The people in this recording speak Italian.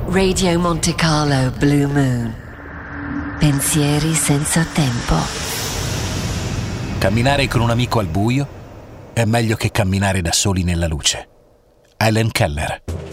Radio Monte Carlo Blue Moon. Pensieri senza tempo. Camminare con un amico al buio è meglio che camminare da soli nella luce. Helen Keller.